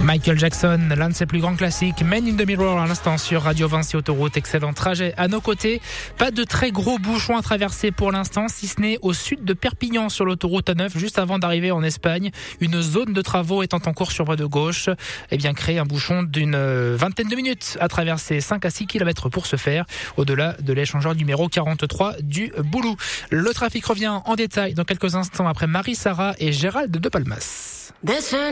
Michael Jackson, l'un de ses plus grands classiques, Man in the Mirror à l'instant sur Radio Vinci Autoroute. Excellent trajet à nos côtés. Pas de très gros bouchons à traverser pour l'instant, si ce n'est au sud de Perpignan sur l'autoroute A9, juste avant d'arriver en Espagne. Une zone de travaux étant en cours sur voie de gauche, crée un bouchon d'une vingtaine de minutes à traverser, 5 à 6 km pour ce faire, au-delà de l'échangeur numéro 43 du Boulou. Le trafic revient en détail dans quelques instants après Marie-Sara et Gérald de Palmas.